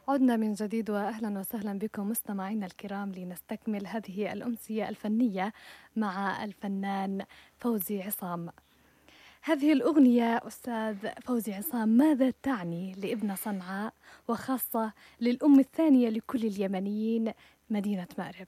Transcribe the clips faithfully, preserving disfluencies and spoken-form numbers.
عدنا من جديد وأهلا وسهلا بكم مستمعينا الكرام لنستكمل هذه الأمسية الفنية مع الفنان فوزي عصام. هذه الأغنية أستاذ فوزي عصام ماذا تعني لابن صنعاء وخاصة للأم الثانية لكل اليمنيين مدينة مأرب؟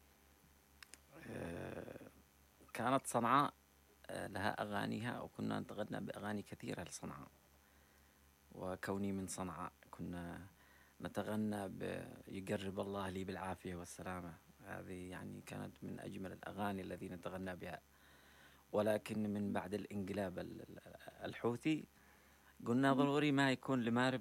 كانت صنعاء لها أغانيها وكنا نتغنى بأغاني كثيرة لصنعاء، وكوني من صنعاء كنا نتغنى بيقرب الله لي بالعافية والسلامة. هذه يعني كانت من أجمل الأغاني التي نتغنى بها، ولكن من بعد الانقلاب الحوثي قلنا ضروري ما يكون لمارب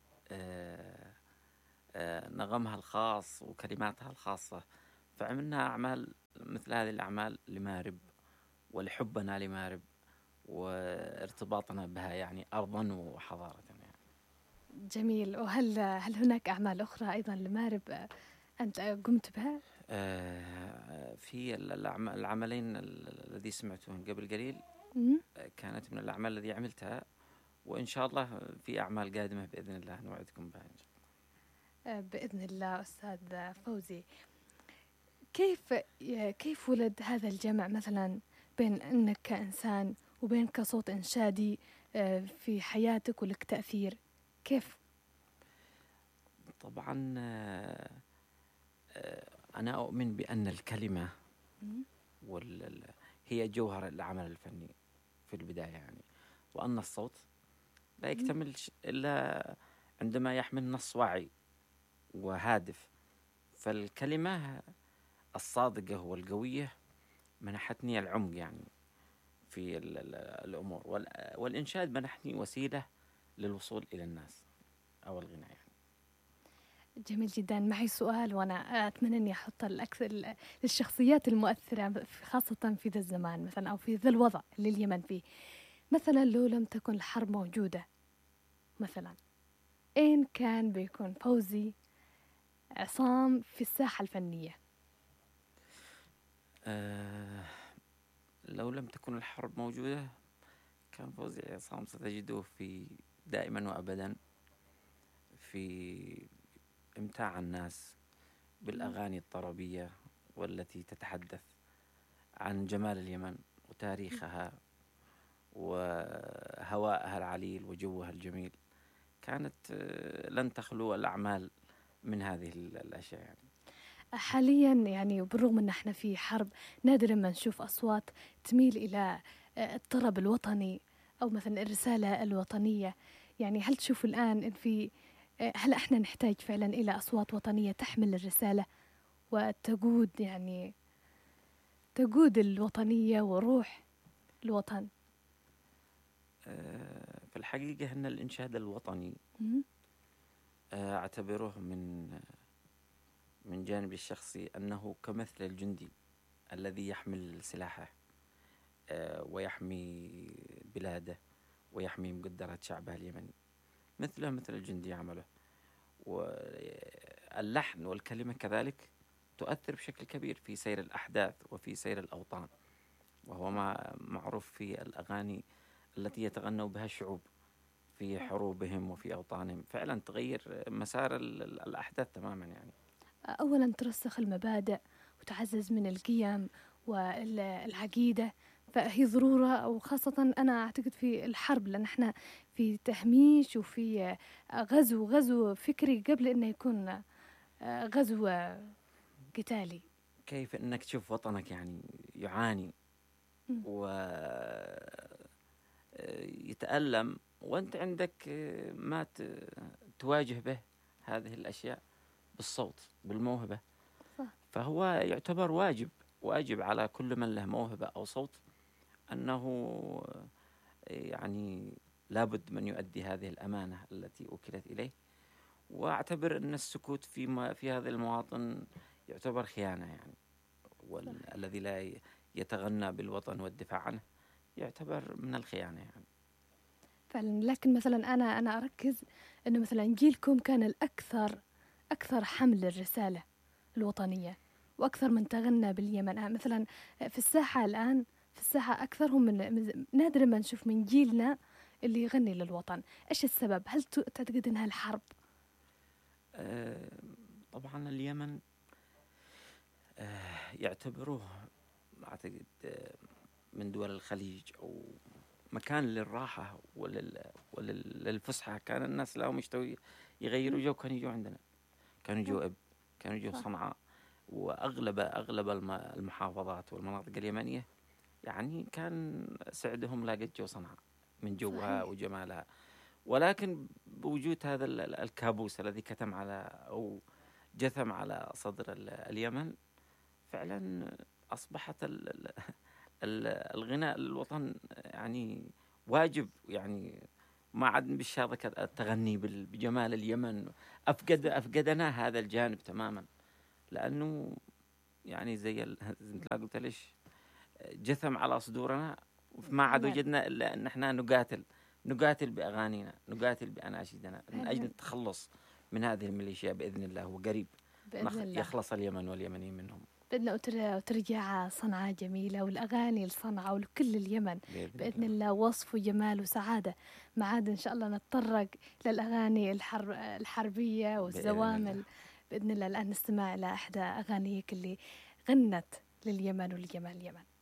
نغمها الخاص وكلماتها الخاصة، فعملنا أعمال مثل هذه الأعمال لمارب ولحبنا لمارب وارتباطنا بها يعني أرضا وحضارة يعني. جميل. وهل هل هناك أعمال أخرى أيضا لمارب أنت قمت بها؟ آه في العملين الذي سمعتهم قبل قليل كانت من الأعمال التي عملتها، وإن شاء الله في أعمال قادمة بإذن الله نوعدكم بها إن شاء الله. بإذن الله. أستاذ فوزي، كيف كيف ولد هذا الجمع مثلا بين أنك كإنسان وبين كصوت إنشادي في حياتك ولك تأثير؟ كيف؟ طبعا أنا أؤمن بأن الكلمة وال هي جوهر العمل الفني في البداية يعني، وأن الصوت لا يكتمل إلا عندما يحمل نص واعي وهادف. فالكلمة الصادقة والقوية منحتني العمق يعني في الأمور، والإنشاد منحني وسيلة للوصول إلى الناس أو الغناء يعني. جميل جدا. معي سؤال وأنا أتمنى أني أحط الأكثر للشخصيات المؤثرة خاصة في ذا الزمان مثلا أو في ذا الوضع اللي اليمن فيه. مثلا لو لم تكن الحرب موجودة مثلا، أين كان بيكون فوزي عصام في الساحة الفنية؟ آه لو لم تكن الحرب موجودة كان فوزي عصام ستجده في دائما وأبدا في إمتاع الناس بالأغاني الطربية والتي تتحدث عن جمال اليمن وتاريخها وهواءها العليل وجوها الجميل. كانت لن تخلو الأعمال من هذه الأشياء يعني. حاليا يعني بالرغم أن احنا في حرب نادرا ما نشوف أصوات تميل إلى الطرب الوطني أو مثلا الرسالة الوطنية. يعني هل تشوف الآن إن في هل احنا نحتاج فعلا إلى أصوات وطنية تحمل الرسالة وتقود يعني تقود الوطنية وروح الوطن؟ في الحقيقة أن الإنشاد الوطني أعتبره من من جانبي الشخصي أنه كمثل الجندي الذي يحمل سلاحه ويحمي بلاده ويحمي مقدرات شعبه اليمني، مثله مثل الجندي عمله. واللحن والكلمة كذلك تؤثر بشكل كبير في سير الأحداث وفي سير الأوطان، وهو ما معروف في الأغاني التي يتغنوا بها الشعوب في حروبهم وفي أوطانهم، فعلا تغير مسار الأحداث تماما يعني. أولا ترسخ المبادئ وتعزز من القيم والعقيدة، فهي ضرورة. وخاصة أنا أعتقد في الحرب لأن احنا في تهميش وفي غزو غزو فكري قبل أنه يكون غزو قتالي. كيف أنك تشوف وطنك يعني يعاني ويتألم وأنت عندك ما تواجه به هذه الأشياء بالصوت بالموهبة؟ صح. فهو يعتبر واجب واجب على كل من له موهبة أو صوت أنه يعني لابد من يؤدي هذه الأمانة التي أوكلت إليه. وأعتبر أن السكوت في في هذا المواطن يعتبر خيانة يعني، والذي لا يتغنى بالوطن والدفاع عنه يعتبر من الخيانة يعني. فعلا. لكن مثلا أنا أنا أركز أنه مثلا جيلكم كان الأكثر أكثر حمل الرسالة الوطنية وأكثر من تغنى باليمن. مثلا في الساحة الآن في الساحة أكثرهم من نادرا ما نشوف من جيلنا اللي يغني للوطن. إيش السبب؟ هل تعتقد أنها الحرب؟ آه، طبعا اليمن آه، يعتبروه أعتقد آه، من دول الخليج أو مكان للراحة ولل... وللفسحة. كان الناس لهم يشتوا يغيروا جو، كانوا يجوا عندنا، كانوا يجوا إب، كانوا يجوا صح. صنعاء. وأغلب أغلب الم- المحافظات والمناطق اليمنية يعني كان سعدهم لاقت جو صنعاء من جوها صحيح. وجمالها. ولكن بوجود هذا ال- ال- الكابوس الذي كتم على أو جثم على صدر ال- اليمن، فعلا أصبحت ال- ال- ال- الغناء للوطن يعني واجب. يعني ما عاد بالشارك التغني بال- بجمال اليمن. أفقد صح. أفقدنا هذا الجانب تماما، لأنه يعني زي ال- زي ما قلت ليش جثم على صدورنا. ما عاد فعلا. وجدنا إلا أن احنا نقاتل نقاتل بأغانينا، نقاتل بأناشيدنا من أجل فعلا. التخلص من هذه الميليشيا بإذن الله. وقريب بإذن الله. يخلص اليمن واليمنيين منهم بإذن وتر- وترجع صنعاء جميلة، والأغاني لصنعاء ولكل اليمن بإذن, بإذن الله. الله وصف وجمال وسعادة. ما عاد إن شاء الله نتطرق للأغاني الحر الحربية والزوامل بإذن الله. الآن نستمع إلى إحدى أغانيك اللي غنت لليمن ولجمال اليمن.